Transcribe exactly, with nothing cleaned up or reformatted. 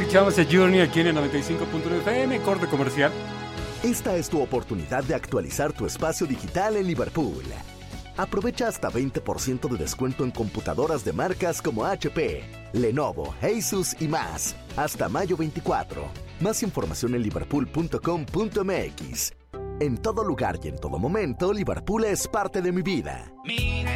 Escuchamos a Journey aquí en el noventa y cinco punto nueve F M, corte comercial. Esta es tu oportunidad de actualizar tu espacio digital en Liverpool. Aprovecha hasta veinte por ciento de descuento en computadoras de marcas como H P, Lenovo, Asus y más. Hasta mayo veinticuatro. Más información en liverpool punto com punto m x. En todo lugar y en todo momento, Liverpool es parte de mi vida. Mira